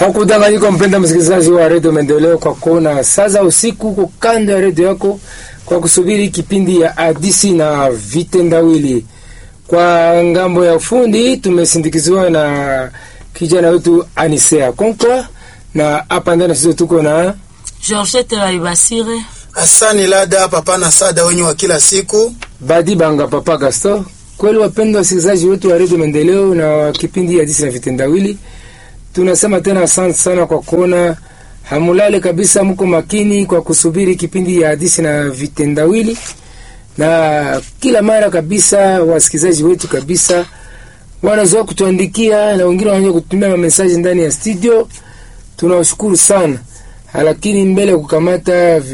Hakudanganyika mpenda msikilizaji wa Radio Maendeleo kwa kuona sasa usiku kwa kando ya radio yako kwa kusubiri kipindi ya hadithi na vitendawili. Kwa ngambo ya ufundi tumesindikizwa na kijana wetu Anisea Konkwa, na hapa ndani sisi tuko na Georgette Laibasire, Asani Lada, papa na sada wenye wa kila siku, Badi Banga, papa Gaston. Kweli wapendwa wasikilizaji wetu wa Radio Maendeleo na kipindi ya hadithi na vitendawili, tunasema tena asante sana kwa kuona hamulale kabisa, mko makini kwa kusubiri kipindi ya hadithi na vitendawili. Na kila mara kabisa wasikilizaji wetu kabisa wanazoea kutuandikia na wengine wanaanza kutumia message ndani ya studio. Tunawashukuru sana. Lakini mbele kukamata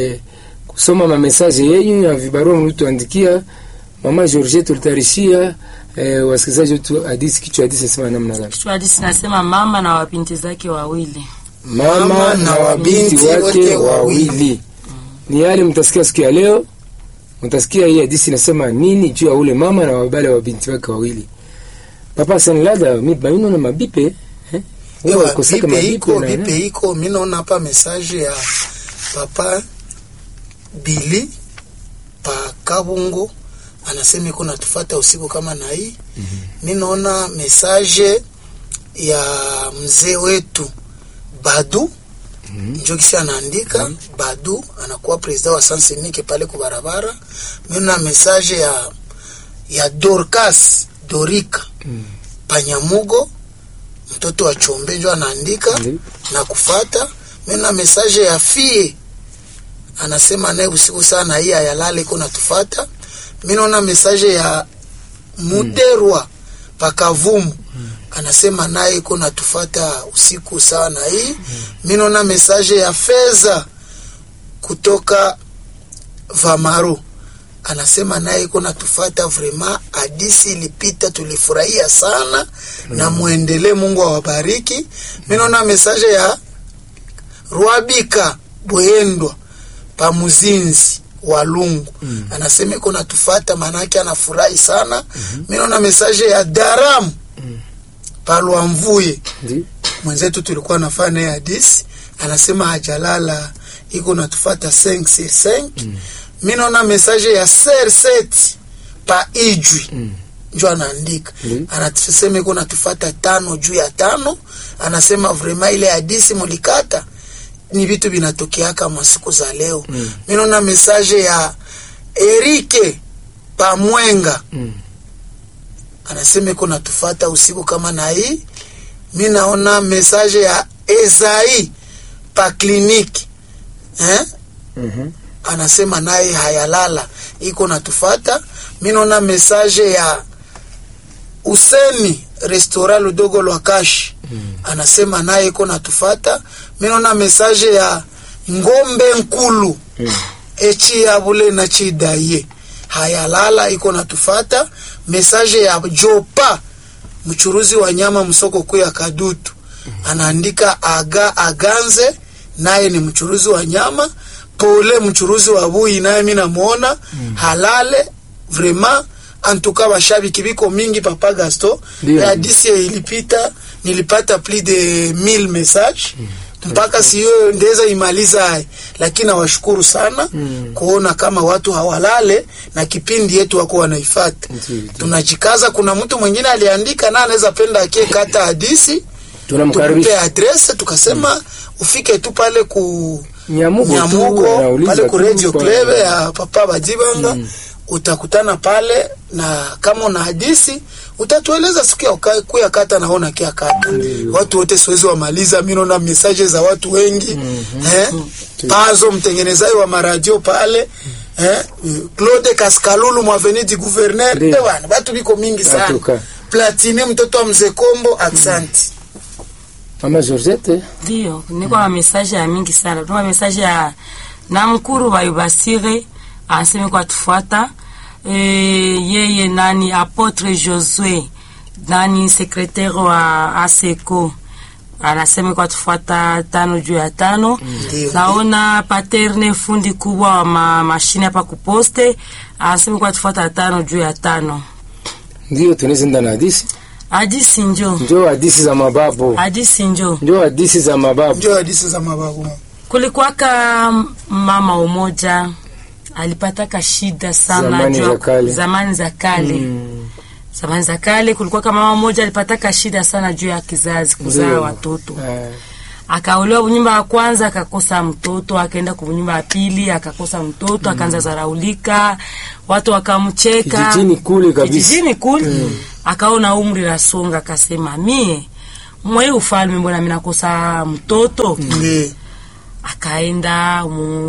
kusoma message yenu na vibarua mlituandikia, mama Georgette tulitarishia wasikilizaji wetu hadithi. Kichwa hadithi nasema namna gani? kichwa hadithi nasema mama na wabinti zake wawili. Mama na wabinti wake wawili. Ni yale mtasikia siku ya leo. Mtasikia hii hadithi nasema nini juu ya ule mama na wabale wa binti wake wawili. Papa Sanlada mibaino na mabipe Ewa, bipe iko mimi naona hapa message ya papa Billy pa Kabungo, anasema iko natufuata usiku kama na hii. Mimi naona message ya mzee wetu Badu, njoo kisha anaandika Badu anakuwa president wa Sansenike pale kwa barabara. Mimi na message ya Dorika Panyamugo, mtoto wa Chombe, njoo anaandika na kufuata. Mimi na message ya Fie anasema naye usiku sana hii ayalale iko natufuata. Mimi naona message ya Muderwa Pakavumu, anasema naye iko natufuata usiku sana hii. Mimi naona message ya Feza kutoka Vamaro, anasema naye iko natufuata. Vraiment hadithi ilipita tulifurahia sana na muendelee, Mungu awabariki. Mimi naona message ya Ruabika Boendwa pa Muzinzi Walungu, anasema iko natufuata, maana yake anafurahi sana. Mimi naona message ya Daram Palwa Mvuye, mwenzetu tulikuwa nafanya hadithi, anasema hajalala iko natufuata 5 Mimi naona message ya Serset pa Ijwi, njoo anaandika, anasema iko natufuata 5 juu ya 5. Anasema vraiment ile hadithi mulikata ni vitu vinatokea kama siku za leo. Mimi naona message ya Erike pa Mwenga, anasema iko natufuata usiku kama na hii. Mimi naona message ya Ezai pa kliniki anasema naye hayalala iko natufuata. Mimi naona message ya Useni restaurant Ludogo Lwakashi, anasema naye iko natufuata. Mimi naona message ya Ngombe Nkulu echi ya bule na chidaye hayalala iko natufuata. Message ya Jopa mchuruzi wa nyama msoko kuu ya Kadutu, anaandika Aganze, naye ni mchuruzi wa nyama. Pole mchuruzi wa bui, naye mimi namuona halale. Vraiment antuka washabiki biko mingi. Papa Gaston, hadithi ilipita nilipata plus de 1000 messages mpaka siyo ndeza imaliza, lakini nawashukuru sana kuona kama watu hawalale na kipindi yetu wako wanaifuata. Tunajikaza. Kuna mtu mwingine aliandika na anaweza penda akie kata hadithi, tunamkaribisha address, tukasema ufike tu pale ku Nyamugo pale ku Radio Club ya Papa Badibanga, utakutana pale, na kama una hadithi utatueleza siku ya kuya kata, naona kia kata. Watu wote siwezi wamaliza. Mimi naona messages za watu wengi. Pazo mtengenezaji wa maradio pale, Claude Kaskalulu mwaveni di gouverneur, bwana watu biko mingi sana. Platine mtoto wa Mzee Kombo, asante. Mama Georgette, ndio niko na message ya mingi sana. Tuna message ya Namkuru Laibasire, anasema kwa tufuata. Yeye nani Apotre Josue nani secrétaire wa ASECO, anasema kwa tufuata 5 juu ya 5. Naona Paterne fundi kubwa wa mashine hapa kuposte, anasema kwa tufuata 5 juu ya 5. Ndio tunaweza ndana hadithi. Hadithi Njoo hadithi za mababu. Hadithi Njoo hadithi za mababu. Njoo hadithi za mababu. Kulikuwaka mama umoja alipataka shida sana zamani za kale. Zamani za kale kulikuwaka mama mmoja alipataka shida sana juu ya kizazi kuzaa watoto. Akaolewa nyumba ya kwanza akakosa mtoto, akaenda kwa nyumba ya pili akakosa mtoto, akaanza zaraulika, watu wakamcheka. Kijijini kule kabisa. Kijijini kule. Akaona umri rasonga akasema mie mwe ufalme mbona mimi nakosa mtoto? Akaenda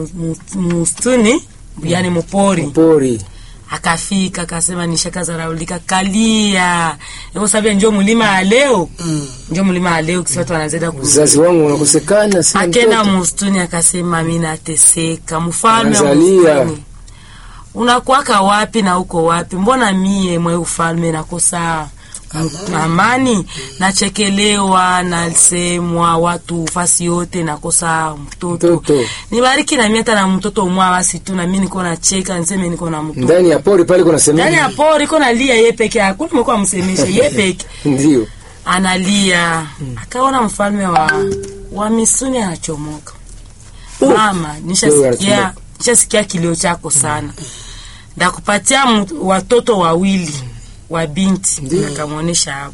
mustuni yani mpori. Akafika akasema nishaka zaraulika kalia. Ndio sababu njoo mlima leo. Njoo mlima leo kisi watu wanaanza kuzazi wangu unakosekana sina mtoto. Akena mustuni akasema mimi nateseka. Mfalme wa mustuni. Unakuwaka wapi na uko wapi? Mbona mie mwe ufalme nakosa amani, nachekelewa, nasemwa watu fasi yote nakosa mtoto. Nibariki na mimi hata na mtoto mwa basi tu na mimi niko na cheka niseme niko na mtoto. Ndani ya pori pale kuna semeni. Ndani ya pori kuna lia yeye peke yake. Hakuna mko amsemesha yeye peke. Ndio. Analia. Akaona mfalme wa Misuni anachomoka. Mama, nishasikia kilio chako sana. Ndakupatia watoto wawili wa binti. Akamuonesha hapo.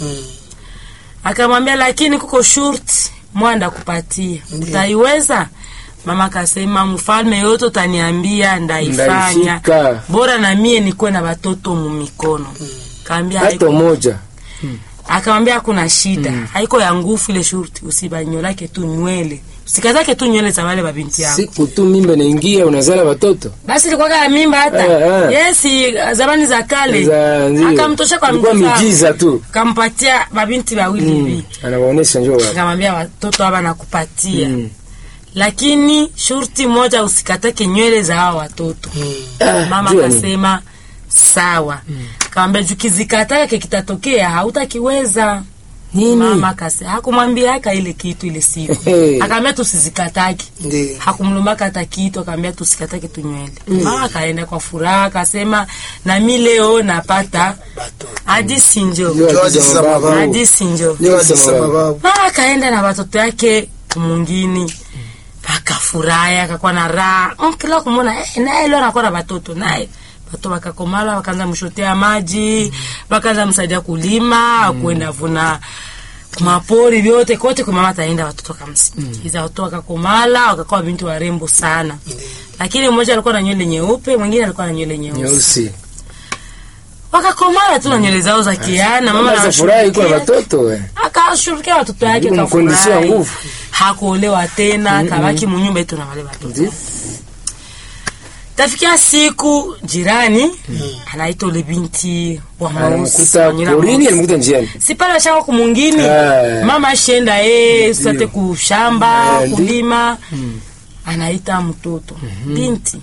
Akamwambia lakini kuko shurti mwanda kupatia. Utaiweza? Mama akasema mfalme yote utaniambia ndaifanya. Bora na mie nikuwe na watoto mumikono. Kaambia hata moja. Akamwambia kuna shida. Haiko ya nguvu ile shurti, usibanyolake tu nywele. Usikazake tu nywele za wale babinti yako. Siku tu mimba inaingia unazala watoto. Basi ilikuwa kama mimba hata. Yes, zamani za kale. Akamtosha kwa mtoto. Ilikuwa miujiza tu. Kampatia babinti wawili hivi. Anawaonesha njoo wapi. Akamwambia watoto hapa nakupatia. Lakini shurti moja usikatake nywele za hao watoto. Mama akasema sawa. Akamwambia jukizikataka kitatokea hautakiweza. Nini? Mama akasema hakumwambia haka ile kitu ile siku. Akamwambia tusizikataki. Hakumlumbaka hata kitu, akamwambia tusikatake tu nywele. Mama akaenda kwa furaha akasema na mimi leo napata hadithi njoo. Hadithi njoo. Mama akaenda na watoto yake mwingine. Akafurahi akakuwa na raha. Kila kumuona naye leo anakuwa na watoto naye. Watu wakakomala wakaanza mshotea maji, wakaanza msaidia kulima, kuenda vuna mapori vyote kote kwa mama ataenda watoto kamsindikiza. Watu wakakomala wakakuwa binti warembo sana. Lakini mmoja alikuwa na nywele nyeupe, mwingine alikuwa na nywele nyeusi. Wakakomala tu na nywele zao za kiana, mama anafurahi kwa watoto akashirikia watoto yake kwa nguvu. Hakuolewa tena, kabaki mnyumba yetu na wale watoto. Tafikia siku jirani anaita ile binti wa Mausa porini alimkuta njiani. Si pale shamba kwa mwingine. Mama ashenda usate kushamba kulima. Anaita mtoto binti.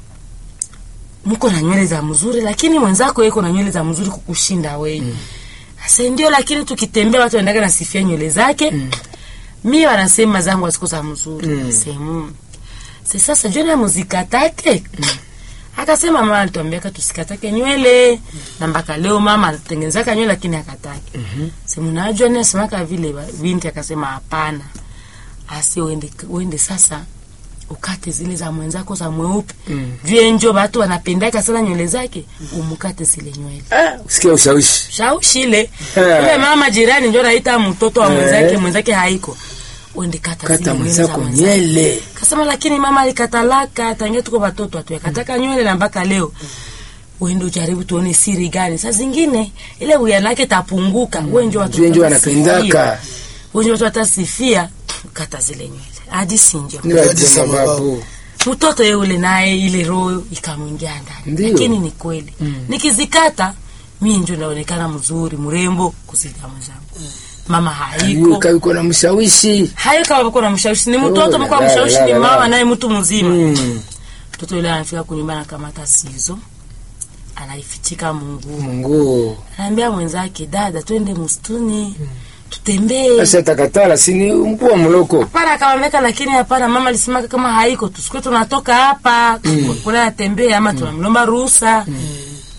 Mko na nywele za mzuri lakini mwenzako yuko na nywele za mzuri kukushinda wewe. Sasa ndio lakini tukitembea watu wanaenda na sifia nywele zake. Mimi wanasema zangu wasikosa mzuri. Sema sasa jona muzikatake. Akasema mama alituambia tusikatake nywele. Na mpaka leo mama anatengenezaka nywele lakini akatake. Sema unajua ni asemaka vile binti akasema hapana. Asi uende sasa ukate zile za mwenzako za mweupe. Vienjo watu wanapendaka sana nywele zake, umukate zile nywele. Usikia ushawishi. Shawishi ile. Yule mama jirani ndio anaita mtoto wa mwenzake haiko. Uende kata mwenzako nywele. Kasema lakini mama alikatalaka tangia tuko watoto atu yakataka nywele na mpaka leo. Uende ujaribu tuone siri gani. Sasa zingine ile uyana yake tapunguka. Wewe ndio watu wanapendaka. Wewe ndio watasifia kata zile nywele. Hadi sinjo. Babu. Mtoto yule naye ile roho ikamwingia ndani. Lakini ni kweli. Nikizikata mimi ndio naonekana mzuri, mrembo kuzidi mwenzangu. Mama haiko. Yuko na mshawishi. Haiko na mshawishi. Ni mtoto mko mshawishi ni mama naye mtu mzima. Mtoto yule anafika kunyumbani kama tasizo. Anaifichika Mungu. Anaambia mwenzake dada twende msituni. Tutembee. Sasa takatala sini mkuu wa mloko. Hapana akamweka lakini hapana mama alisimaka kama haiko tusikwe tunatoka hapa. Kuna natembea ama tunamlomba ruhusa.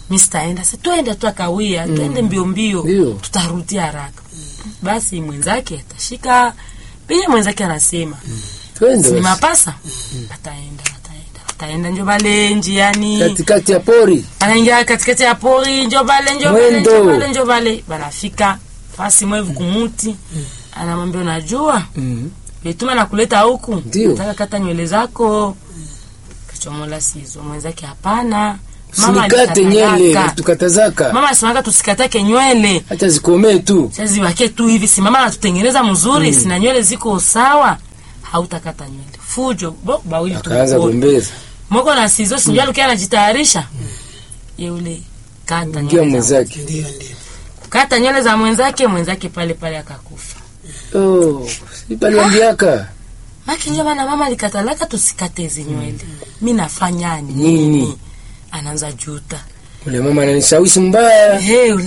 Mr. Sasa twende tutakawia, twende mbio mbio, tutarudi haraka. Basi mwenzake atashika, pia mwenzake anasema, twende. Ni mapasa. Ataenda njo bale njiani. Katikati ya pori. Anaingia katikati ya pori, njo bale. Banafika fasi mwevu kumuti. Anamwambia unajua? Betuma na kuleta huku. Nataka kata nywele zako. Kachomola sizo. Mwenzake hapana. Mama alikata nywele, tukatazaka. Mama asimanga tusikatake nywele. Acha zikomee tu. Sasa ziwake tu hivi, si mama anatutengeneza mzuri, sina nywele ziko sawa. Hautakata nywele. Fujo, bawili tu. Akaanza gombeza. Moko na sizo sinjua lukia anajitayarisha. Yule kata nywele mwenzake. Ndio. Kata nywele za mwenzake pale akakufa. Si pale ndiaka. Maki njoo bana mama alikatalaka tusikate hizo nywele. Mimi nafanya nini? Anaanza juta. Ule mama ananishawishi mbaya.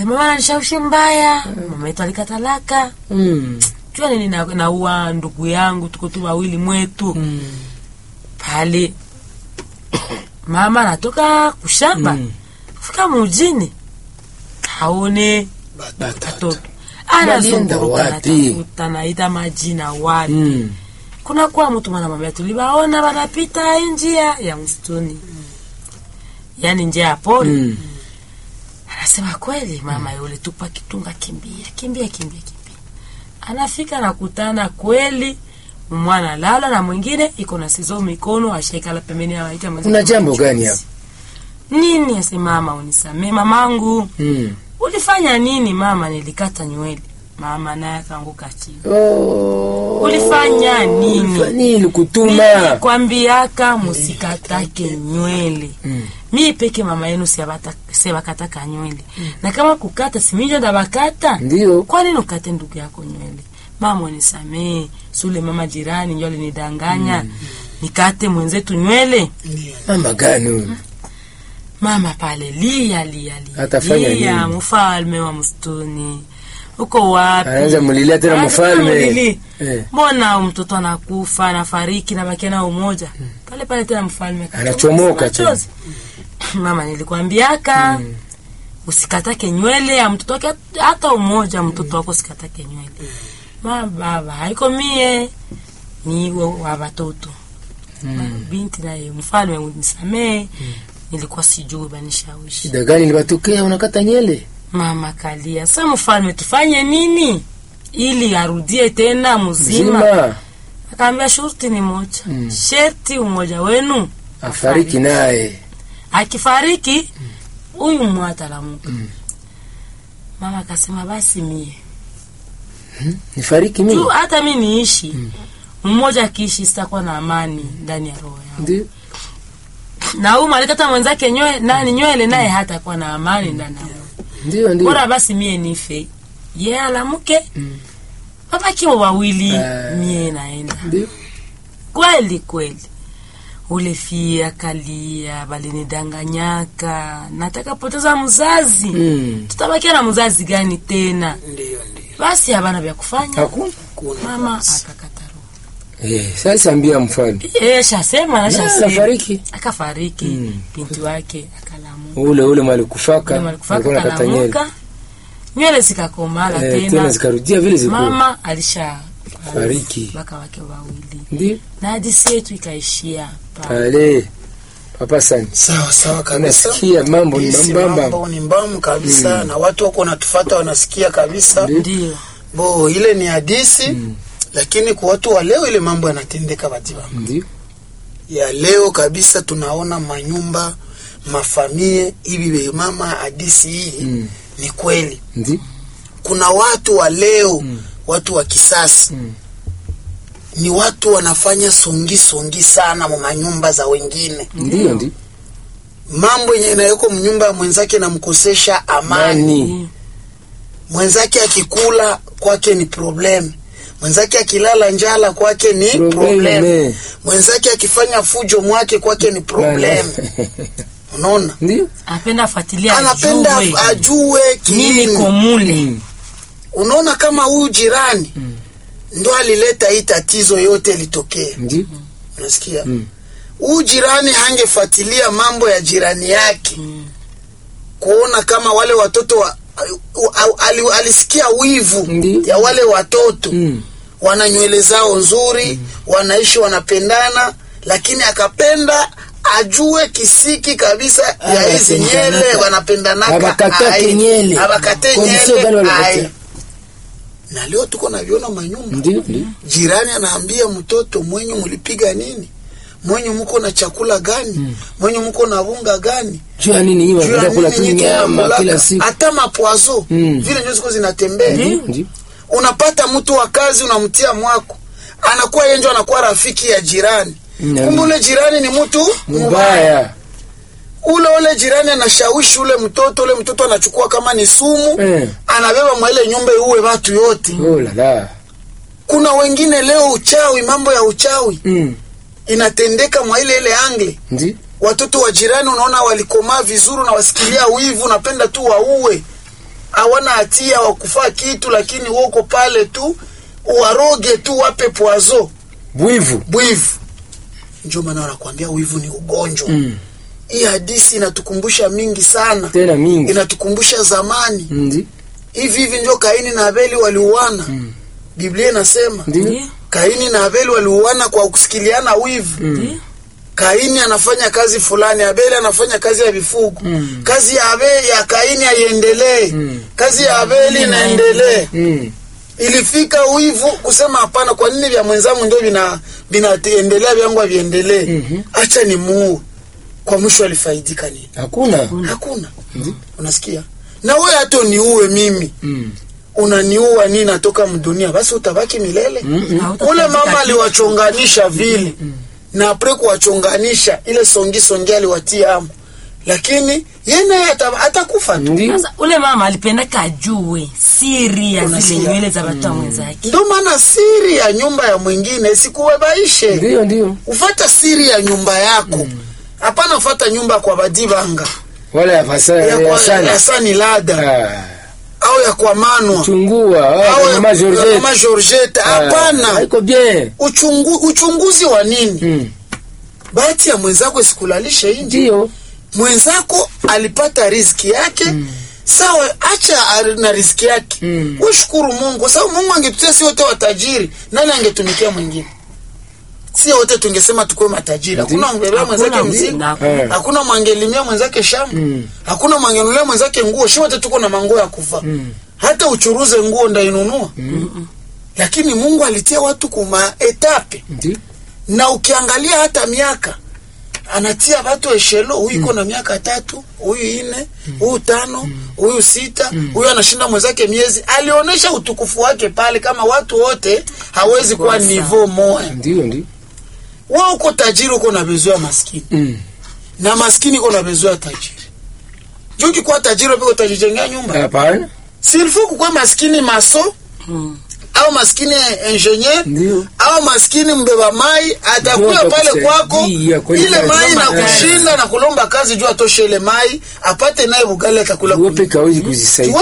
Mama yetu alikatalaka. Jua nini na uwa ndugu yangu tuko tu wawili mwetu. Pale mama anatoka kushamba. Fika mjini. Haone batoto. Anazunguka anatafuta naita majina wapi. Kuna kwa mtu mwanamwambia tulibaona wanapita njia ya msituni. Yaani njia ya pori. Anasema kweli mama yule tupa kitunga kimbia. Anafika na kutana kweli mwana lala na mwingine iko na sizo mikono ashika la pembeni ya waita mzee. Kuna jambo gani hapo? Nini asema mama unisamee mamangu. Ulifanya nini mama? Nilikata nywele. Mama naye akaanguka chini. Ulifanya nini? Nini kutuma? Kwambiaka musikatake nywele. Mimi peke mama yenu sebakataka nywele. Na kama kukata siminjo ndabakata. Ndio. Kwa nini ukate ndugu yako nywele? Mama unisamee. Sule mama jirani ndio alinidanganya. Nikate mwenzetu nywele. Mama gani? Mama pale lia. Atafanya nini? Mfalme wa msituni. Uko wapi? Anaanza mulilia tena mfalme. Mbona mtoto anakufa, anafariki na baki na umoja? Pale tena mfalme anachomoka tena. Mama nilikwambiaka usikatake nywele ya mtoto wake hata umoja, mtoto wako usikatake nywele. Baba haiko mie ni wa watoto. Binti naye mfalme unisamee. Nilikuwa sijui banishawishi. Shida gani libatokea unakata nywele? Mama kalia. Sasa mfalme tufanye nini ili arudie tena mzima? Akaambia shurti ni moja. Sherti umoja wenu afariki naye. Akifariki huyu mwata la Mungu. Mama akasema basi mie. Nifariki mimi? Hata mimi niishi. Mmoja akiishi sitakuwa na amani ndani ya roho yangu. Ndio. Na huyu alikata mwenzake nywele naye hata kuwa na amani ndani ya roho. Ndio. Bora basi mie nife. Yeye alamuke. Baba kiwa wawili mie naenda. Ndio. Kweli. Ule fia kalia balinidanganyaka. Nataka poteza mzazi. Tutabakia na mzazi gani tena? Ndio. Basi habana vya kufanya. Hakuna. Mama akakata roho. Sasa ambia mfalme. Shasema. Akafariki. Binti wake akalamuka. Ule malikufaka. Alikuwa nakata nywele. Nywele zikakomala tena zikarudia vile zilikuwa. Mama alisha fariki. Baka wake wawili. Ndio. Na hadithi yetu ikaishia pale. Papa sana. Sawa kabisa. Nasikia mambo ni mbambu kabisa na watu wako wanatufuata wanasikia kabisa. Ndio. Ile ni hadithi lakini kwa watu wa leo ile mambo yanatendeka batiba. Ndio. Ya leo kabisa tunaona manyumba, mafamilie hivi mama hadithi hii ni kweli. Ndio. Kuna watu wa leo, watu wa kisasa. Ni watu wanafanya songi sana mu nyumba za wengine. Ndio. Mambo yenye yanayoko mnyumba ya mwenzake na mkosesha amani. Mwenzake akikula kwake ni problem. Mwenzake akilala njala kwake ni problem. Mwenzake akifanya fujo mwake kwake ni problem. Unaona? Ndio. Anapenda ajue nini komule. Unaona kama huyu jirani ndo alileta hii tatizo yote litokee. Ndio. Unasikia? Huyu jirani hangefuatilia mambo ya jirani yake. kuona kama wale watoto alisikia wivu ya wale watoto wana nywele zao nzuri, wanaishi wanapendana, lakini akapenda ajue kisiki kabisa ya hizi nyele wanapendanaka, abakate nyele. Na leo tuko na viona manyumba. Jirani anaambia mtoto, mwenye mlipiga nini? Mwenye mko na chakula gani? Mwenye mko na bunga gani? Jua nini hiyo unataka kula tu nyama kila siku. Hata mapwazo vile ndio ziko zinatembea. Unapata mtu wa kazi unamtia mwako. Anakuwa yeye ndio anakuwa rafiki ya jirani. Kumbe ule jirani ni mtu mbaya. Ule jirani anashawishi ule mtoto anachukua kama ni sumu, anabeba mwa ile nyumba uwe watu yote. Oh la la. Kuna wengine leo uchawi, mambo ya uchawi inatendeka mwa ile angle. Watoto wa jirani unaona walikomaa vizuri na wasikilia wivu, napenda tu wauwe. Hawana hatia wa kufaa kitu, lakini wako pale tu uwaroge tu, wape poazo. Bwivu. Njoo maana wanakuambia wivu ni ugonjwa. Hii hadithi inatukumbusha mingi sana. Tena mingi. Inatukumbusha zamani. Hivi ndio Kaini na Abeli waliuana. Biblia inasema Kaini na Abeli waliuana kwa kusikiliana wivu. Kaini anafanya kazi fulani, Abeli anafanya kazi ya vifugo. Kazi ya Abeli ya Kaini haiendelee. Kazi ya Abeli inaendelee. Ilifika wivu kusema hapana, kwa nini vya mwenzangu ndio vinaendelea vyangu viendelee? Acha ni muue. Kwa mwisho alifaidika nini? Hakuna. Unasikia? Na wewe hata niue mimi. Unaniua nini natoka mdunia? Basi utabaki milele. Ule mama aliwachonganisha vile. Na apre kuwachonganisha ile songi aliwatia amo. Lakini yeye atakufa tu. Sasa ule mama alipenda kajue siri ya zile nywele za watu wenzake. Ndio maana siri ya nyumba ya mwingine sikuwebaishe. Ndio. Ufuata siri ya nyumba yako. Hapana ufuata nyumba kwa Badibanga. Wala ya Sani Lada. Au ya kwa Manwa. Chungua. Au Mama Georgette. Hapana. Haiko bien. Uchunguzi wa nini? Bahati ya mwenzako isikulalishe nje. Ndio. Mwenzako alipata riziki yake. Sawa, acha na riziki yake. Ushukuru Mungu. Sawa, Mungu angetutia si wote watajiri, nani angetumikia mwingine? Si wote tungesema tukue matajiri. Hakuna mbebea mwenzake mzigo. Hakuna mwangelimia mwenzake shamba. Hakuna mwangenulia mwenzake nguo. Si wote tuko na manguo ya kuvaa. Hata uchuruze nguo ndainunua. Lakini Mungu alitia watu kuma etape. Na ukiangalia hata miaka anatia watu eshelo, huyu iko na miaka 3, huyu 4, huyu 5, huyu 6, huyu anashinda mwenzake miezi. Alionyesha utukufu wake pale kama watu wote hawezi kuwa niveau moja. Ndio. Wewe uko tajiri, uko na bezoa maskini. Na maskini uko na bezoa tajiri. Juki kwa tajiri uko tajijengea nyumba. Hapana. Silfu kwa maskini maso. Au maskini engineer, au maskini mbeba mai, atakuwa pale kwako ile mai na kushinda na kulomba kazi juu atoshe ile mai, apate naye bugali atakula. Wewe peke hawezi kujisaidia.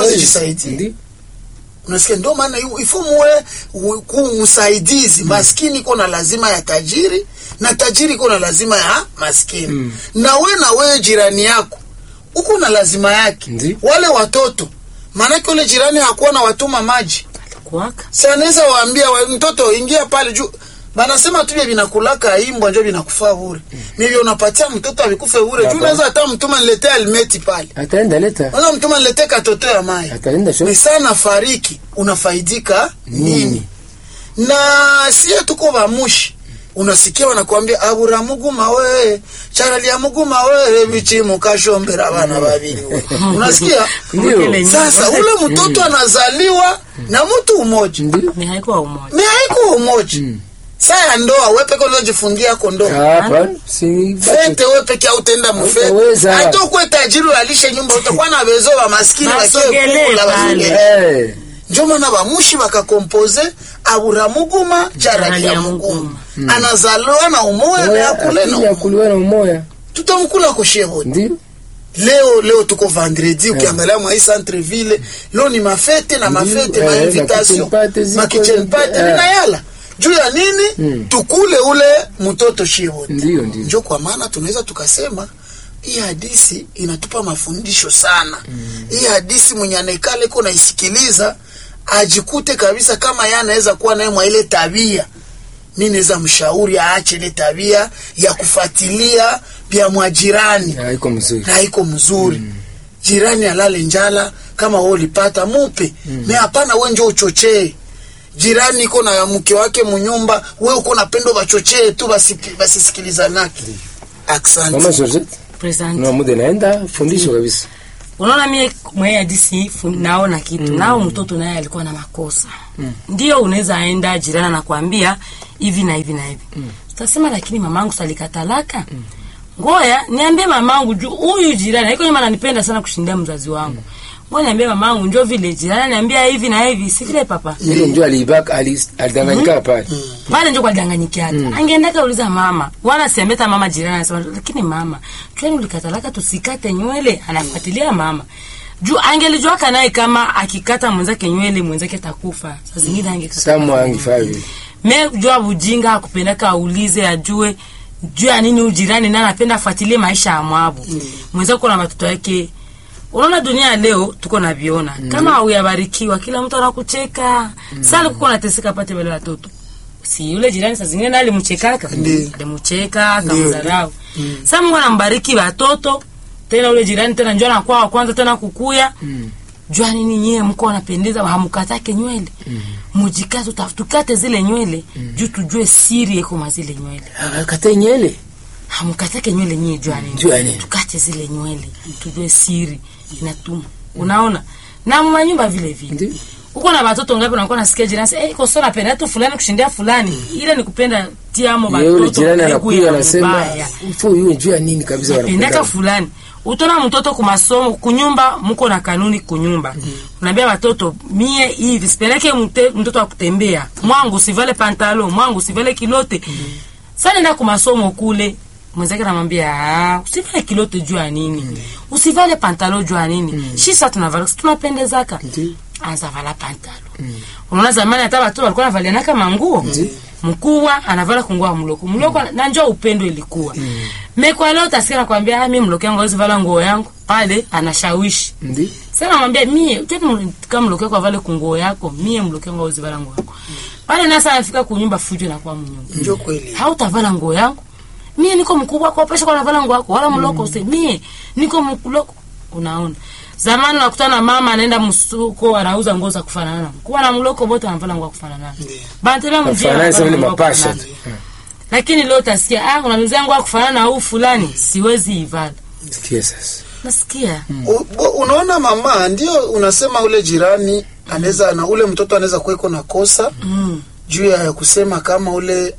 Ndio. Unasikia, ndio maana ifumwe kumsaidizi. Maskini iko na lazima ya tajiri na tajiri iko na lazima ya maskini. Na wewe jirani yako uko na lazima yake. Wale watoto, maana ule jirani hakuwa na watuma maji. Sasa naweza waambia mtoto ingia pale juu. Banasema tu vinakulaka imbwa ndio vinakufaa bure. Mimi unapatia mtoto abikufe bure. Juu naweza hata mtuma niletee almeti pale. Ataenda leta. Unaweza mtuma niletee katoto ya mai. Ataenda show. Ni sana fariki, unafaidika nini? Na sio tuko bamushi. Unasikia wanakuambia Aburamuguma we, Charali ya Muguma we, bichi mukashombera abana babiri we. Unasikia? Sasa ule mtoto anazaliwa na mtu umoja. Ni haiko umoja. Sasa ndoa wewe peke unajifungia kwa ndoa. Hapana, si fete wewe peke utaenda mfete. Hata kwa tajiri alishe nyumba utakuwa na bezo wa maskini wakekula wale. Ndio maana bamushi bakakompoze Aburamuguma, Charali ya Muguma. Anazaliwa na umoja na yakuliwa na umoja. Tutamkula kushevo. Ndio. Leo tuko vendredi, ukiangalia mwa hii centre ville, leo ni mafete na mafete ma invitation. Ma kitchen party na yala. Juu ya nini? Tukule ule mtoto shevo. Ndio. Ndio kwa maana tunaweza tukasema hii hadithi inatupa mafundisho sana. Hii hadithi mwenye anaikale iko naisikiliza ajikute kabisa kama yeye anaweza kuwa naye mwa ile tabia. Mimi naweza mshauri aache ile tabia ya kufuatilia vya mwajirani. Haiko mzuri. Jirani alale njala kama wewe ulipata mupe. Na hapana wewe njoo uchochee. Jirani iko na mke wake mnyumba, wewe uko na pendo bachochee tu basi sikilizanake. Asante. Mama Georgette. Present. Na muda naenda fundisho kabisa. Unaona mimi mwenye hadithi naona kitu. Nao mtoto naye alikuwa na makosa. Ndio unaweza aenda jirani anakuambia hivi na hivi na hivi. Utasema lakini mamangu salikatalaka. Ngoja niambie mamangu juu huyu jirani haiko nyuma ananipenda sana kushindia mzazi wangu. Ngoja niambie mamangu njoo vile jirani ananiambia hivi na hivi, si vile papa. Ile njoo alibaka alidanganyika pale. Pale njoo kwa danganyika hata. Angeenda kauliza mama. Wala siambeta mama jirani anasema lakini mama, kwani ulikatalaka tusikate nywele? Anafuatilia mama. Juu angelijua kanaye kama akikata mwenzake nywele mwenzake atakufa. Sasa zingine angekata. Samu angifavi. Jua bujinga akupendaka aulize ajue jua nini ujirani na anapenda afuatilie maisha ya mwabu. Mwenzako na watoto wake. Unaona dunia leo tuko na viona. Kama huyabarikiwa kila mtu anakucheka. Sasa kuko nateseka pate wale watoto. Si yule jirani sasa zingine alimchekaka. Alimucheka akamdharau. Sasa Mungu anambariki watoto. Tena yule jirani tena njoo anakuwa wa kwanza tena kukuya. Jua nini nyie mko wanapendeza hamkatake nywele. Mujikaze tukate zile nywele juu tujue siri iko mazile nywele. Akate nywele. Hamkatake nywele nyie jua nini. Tukate zile nywele tujue siri inatuma. Unaona? Na manyumba vile vile. Uko na watoto ngapi unakuwa nasikia jirani iko sio napenda tu fulani kushindia fulani. Ile ni kupenda tiamo watoto. Yule jirani anakuja anasema mfu yule jua nini kabisa wanapenda fulani. Utona mtoto kwa masomo kunyumba mko na kanuni kunyumba. Unaambia watoto mie hivi sipeleke mtoto akutembea. Mwangu usivale pantalo, mwangu usivale kilote. Sasa nenda kwa masomo kule. Mwenzake anamwambia usivale kilote jua nini? Usivale pantalo jua nini? Sisi tunavala tunapendezaka. Anza vala pantalo. Unaona zamani hata watu walikuwa wanavaliana kama nguo. Mkubwa anavala kungua mloko. Mloko na njoo upendo ilikuwa. Mekwa leo utasikia nakwambia mimi mloko yangu hawezi vala nguo yangu. Pale anashawishi. Sasa namwambia mie kama mloko yako avale kunguo yako, mie mloko yangu hawezi vala nguo yako. Pale nasa anafika kunyumba fujo na kwa mnyumba. Njoo kweli. Hautavala nguo yangu. Mie niko mkubwa kwa pesha kwa navala nguo yako wala mloko useme mie niko mloko. Unaona? Zamani nakutana mama anaenda msuko anauza nguo za kufanana. Kwa na mloko bote anavala nguo kufanana. Bantela mjia ni mapasha. Lakini leo utasikia unanuzia nguo kufanana au fulani siwezi ivala. Sikia sasa. Nasikia. Unaona mama ndio unasema ule jirani anaweza na ule mtoto anaweza kuweko na kosa juu ya kusema kama ule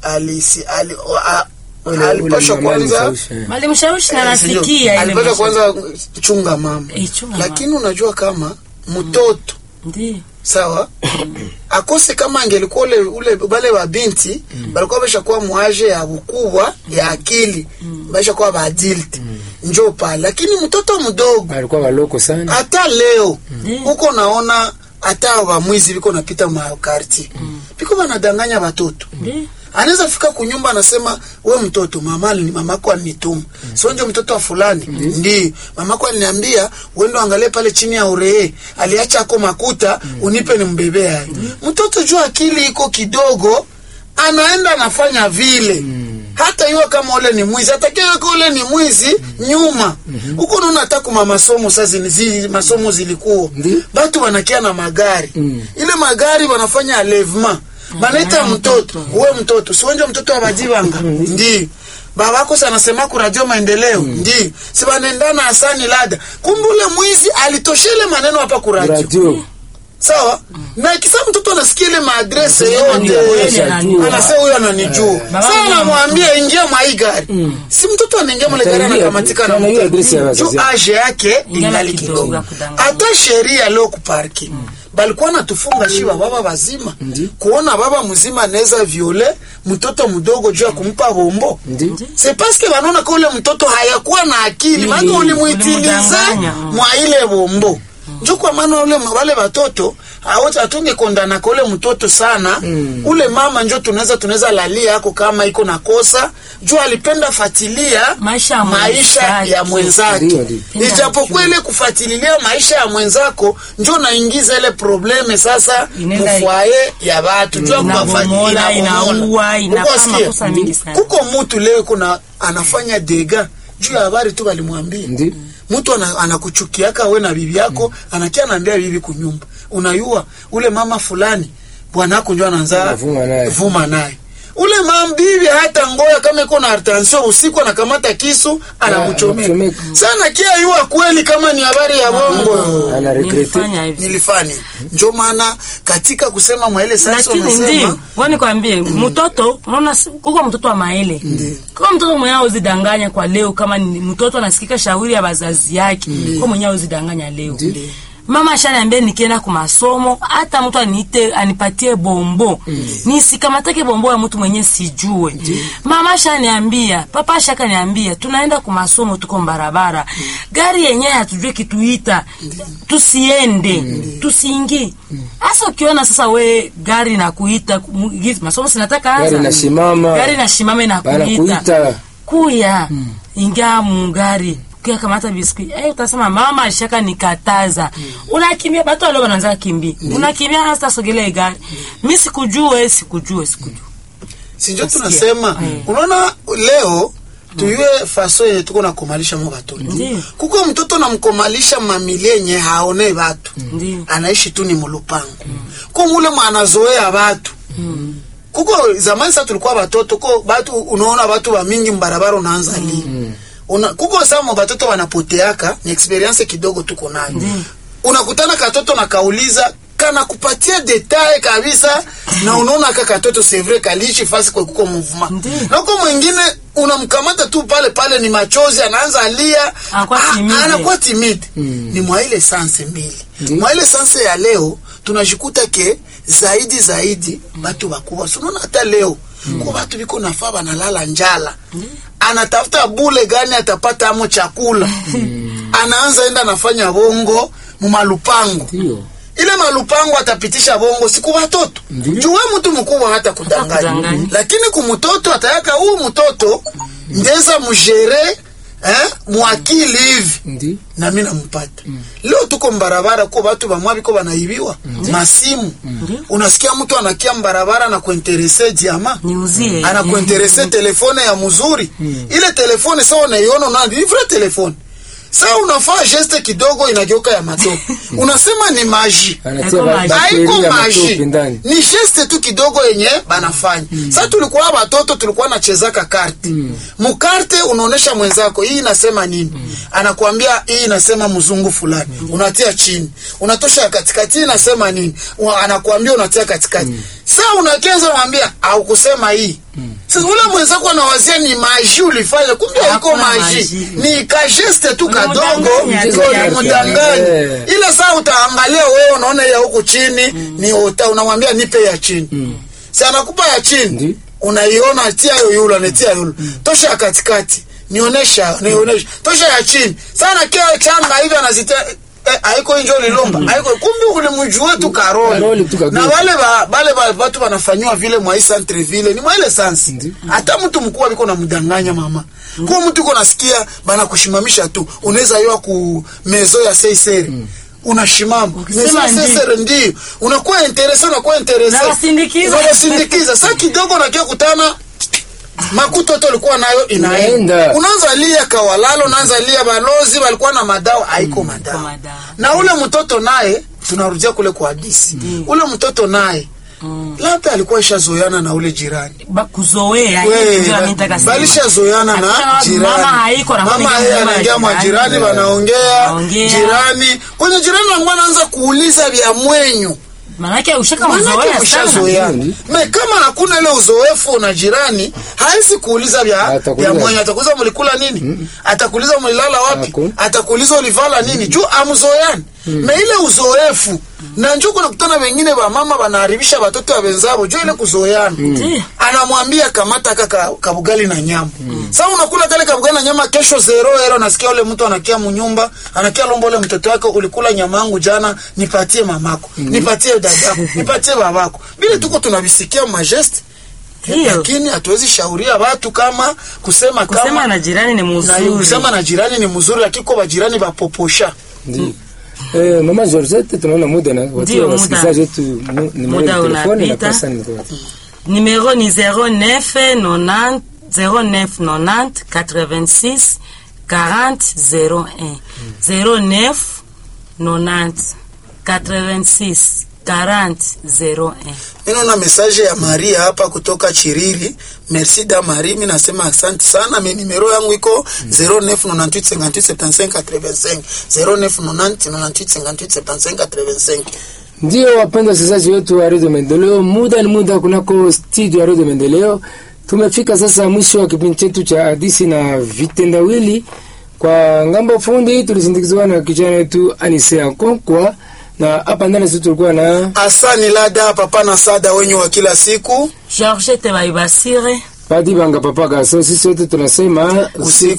alipasha kwanza malimshawishi na nasikia ile alipasha kwanza chunga mama. Lakini unajua kama mtoto ndio sawa akose kama angelikuwa ule bale wa binti balikuwa bashakuwa muaje ya ukubwa ya akili bashakuwa baadilti njoo pale. Lakini mtoto mdogo alikuwa waloko sana. Hata leo uko naona hata wa mwizi biko napita makarti biko wanadanganya watoto. Anaweza fika kunyumba anasema we mtoto mamako alinituma. Sio ndio mtoto wa fulani? Ndio. Mamako aliniambia uende angalie pale chini ya uree. Aliacha ako makuta unipe nimbebea. Mtoto jua akili iko kidogo anaenda anafanya vile. Hata yeye kama ule ni mwizi, atakiwa kwa ule ni mwizi nyuma. Huko unaona hata kwa masomo sasa masomo zilikuwa. Watu wanakia na magari. Ile magari wanafanya enlèvement. Baneta mtoto, wewe mtoto, si wewe mtoto wa Bajibanga. Ndio. Babako sana sema ku radio maendeleo. Ndio. Si banaendana Hasani Lada. Kumbe ule mwizi alitoshele maneno hapa ku radio. Sawa? Na kisa mtoto anasikia ile maadrese yote. Anasema huyu ananijua. Sasa namwambia ingia mwa hii gari. Si mtoto anaingia mwa gari anakamatika na mtu. Age yake ingali kidogo. Hata sheria leo kuparki. Balikuwa natufunga shiba baba wazima. Kuona baba mzima anaweza viole mtoto mdogo juu ya kumpa bombo. C'est parce que wanaona kwa ule mtoto hayakuwa na akili, maana ulimuitiliza mwa ile bombo. Njoo kwa maana wale watoto atunge kondana kule mtoto sana. Ule mama njo tunaweza lalia yako kama iko na kosa juu alipenda fatilia maisha ya mwenzake. Ijapokuwa ile kufuatilia maisha ya mwenzako njo naingiza ile probleme sasa mfwaye ya watu juu kufuatilia inaua inafanya makosa mingi sana. Kuko mtu leo kuna anafanya dega juu ya habari tu walimwambia. Mtu anakuchukiaka wewe na bibi yako, anakia anaambia bibi kunyumba. Unayua ule mama fulani bwana wako ndio anaanza vuma naye. Ule mama bibi hata ngoya kama iko na artanso usiku anakamata kisu anakuchomeka. Sana kia yua kweli kama ni habari ya bongo. Ana regrete. Nilifanya. Ndio maana katika kusema mwaile sasa unasema wani kwambie mtoto unaona kuko mtoto wa maele. Kwa mtoto mwenyewe uzidanganya kwa leo kama ni mtoto anasikika shauri ya wazazi yake. Kwa mwenyewe uzidanganya leo. Mama shaniambia nikienda kwa masomo hata mtu anipatie bombo. Nisikamatake bombo ya mtu mwenye sijue. Mama shaniambia, papa shakaniambia tunaenda kwa masomo tuko barabara. Gari yenyewe hatujue kituita. Tusiende, tusiingie. Asa ukiona sasa we gari na kuita masomo sinataka anza. Gari na shimama na kuita. Kuya ingia mungari. Kia kamata biskuit. Utasema mama alishaka nikataza. Unakimbia watu wale wanaanza kimbia. Unakimbia hasta sogelea gari. Mimi sikujue. Sinjo tunasema unaona leo tuyue faso yenye tuko na kumalisha mwa watoto. Kuko mtoto na mkomalisha mamilie yenye haone watu. Anaishi tu ni mulupango. Kwa mule mwanazoea watu. Kuko zamani sasa tulikuwa watoto kwa watu unaona watu wa mingi mbarabara unaanza li. Kuko sama watoto wanapoteaka ni experience kidogo tuko nayo. Unakutana katoto na kauliza kana kupatia detail kabisa na unaona katoto c'est vrai kalishi fasi kwa kuko movement. Na huko mwingine unamkamata tu pale ni machozi anaanza alia anakuwa timide. Ni mwa ile sense mbili. Mwa ile sense ya leo tunajikuta ke zaidi watu wakubwa. Unaona hata leo kwa watu biko nafaa banalala njala. Anatafuta bule gani atapata amo chakula. Anaanza enda nafanya bongo mumalupango. Ile malupango atapitisha bongo siku watoto. Jua mtu mkubwa hata kudanganya. Lakini kumtoto atayaka mtoto ndeza mjere muakili hivi. Na mimi nampata. Leo tuko mbarabara kwa watu bamwabi ko banaibiwa masimu. Unasikia mtu anakia mbarabara na kuinteresse diama. Ana kuinteresse telefone ya mzuri. Ile telefone sawa unaiona na ni vrai telefone. Sasa unafaa geste kidogo inageuka ya matope. Unasema ni maji. Haiko maji. Ni geste tu kidogo yenye banafanya. Sasa tulikuwa watoto tulikuwa nachezaka karte. Mukarte unaonesha mwenzako hii inasema nini? Anakuambia hii inasema mzungu fulani. Unatia chini. Unatosha katikati inasema nini? Anakuambia unatia katikati. Sasa unakianza kumwambia au kusema hii. Sasa ule mwenzako anawazia ni maji ulifanya kumbe haiko maji. Ni ka geste tu kadogo ndio mdanganya. Ile saa utaangalia wewe unaona ya huko chini ni unamwambia nipe ya chini. Sasa anakupa ya chini. Unaiona tia yule anatia yule. Tosha katikati. Nionesha. Tosha ya chini. Sana kia changa hivi anazitia haiko injo lilomba. Haiko kumbe ulimjua tu Karoli. Na wale watu wanafanywa vile mwa centre ville ni mwa ile sense. Hata mtu mkubwa biko na mdanganya mama. Kwa mtu uko nasikia bana kushimamisha tu. Unaweza yua ku mezo ya seiseri. Unashimama. Sasa ndio unakuwa interesa na sindikiza. Sasa kidogo na kia kutana makuto to alikuwa nayo inaenda. Unaanza lia kawalalo, unaanza lia balozi walikuwa na madawa haiko madawa. Na ule mtoto naye tunarudia kule kwa hadisi. Ule mtoto naye labda alikuwa ishazoeana na ule jirani. Kuzoea balisha zoeana na jirani. Mama anaingia mwa jirani wanaongea jirani. Kwenye jirani anaanza kuuliza vya mwenyu. Manake ushakamzoea sana. Kama hakuna ile uzoefu na jirani, haisi kuuliza vya mwenye atakuuliza mlikula nini? Atakuuliza mlilala wapi? Atakuuliza ulivala nini? Juu amzoeani. na ile uzoefu na njoo kuna kutana wengine wa mama wanaharibisha watoto wa wenzao juu ile kuzoeana. Anamwambia kamata kaka kabugali na nyama. Sasa unakula kale kabugali na nyama, kesho 0 nasikia ule mtu anakia mnyumba, anakia lombo ule mtoto wake, ulikula nyama yangu jana, nipatie mamako, nipatie dadako, nipatie babako. Bila tuko tunavisikia majesti. Lakini hatuwezi shauria watu kama kusema na jirani ni mzuri. Kusema na jirani ni mzuri, lakini kwa jirani bapoposha. Mama Georgette, tunaona muda na watu wasikilizaji wetu muda unapita. Numero ni 0990 86 40 01 0990 86 40 01. Nino na message ya Maria hapa kutoka Chiriri. Merci da Marie, mimi nasema asante sana. Mimi numero yangu iko 0998587585 0998587585. Ndio wapenda wasikilizaji wetu wa Radio Maendeleo, muda ni muda kunako studio ya Radio Maendeleo. Tumefika sasa mwisho wa kipindi chetu cha hadithi na vitendawili. Kwa ngambo fundi tulisindikizwa na kijana wetu Anise Ankonkwa, na hapa ndani sisi tulikuwa na Asani Lada, papa na sada wenyu wa kila siku, Georgette Baibasire, Padi Banga, papa Gaso. Sisi wote tunasema usiku